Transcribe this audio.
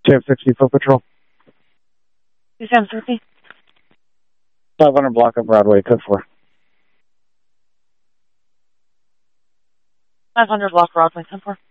260 foot patrol. 260. 500 block of Broadway, code 4. 500 block Broadway, 10-4.